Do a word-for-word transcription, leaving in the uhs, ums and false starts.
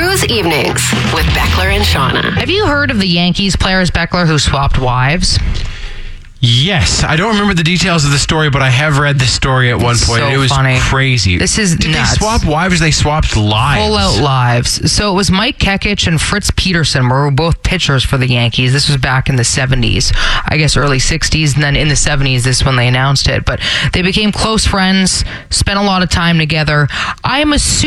Cruise Evenings with Beckler and Shauna. Have you heard of the Yankees players, Beckler, who swapped wives? Yes, I don't remember the details of the story, but I have read the story at one point. So it was funny. crazy. This is Did nuts. they swap wives? They swapped lives. Full out lives. So it was Mike Kekich and Fritz Peterson were both pitchers for the Yankees. This was back in the seventies, I guess early sixties, and then in the seventies, this is when they announced it. But they became close friends, spent a lot of time together. I am assuming